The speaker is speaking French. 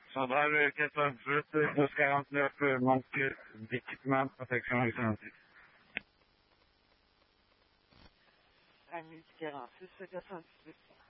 Centrale 418, 1249, manque d'équipement de protection incendie. À 1046, 418.